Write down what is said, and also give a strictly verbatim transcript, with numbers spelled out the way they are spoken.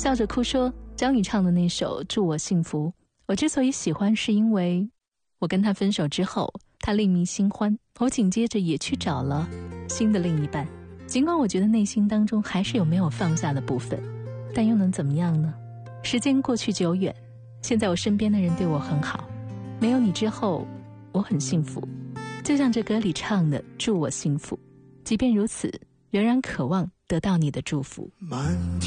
笑着哭说，张宇唱的那首《祝我幸福》，我之所以喜欢，是因为我跟他分手之后，他另觅新欢，我紧接着也去找了新的另一半。尽管我觉得内心当中还是有没有放下的部分，但又能怎么样呢？时间过去久远，现在我身边的人对我很好，没有你之后我很幸福，就像这歌里唱的，祝我幸福，即便如此仍然渴望得到你的祝福。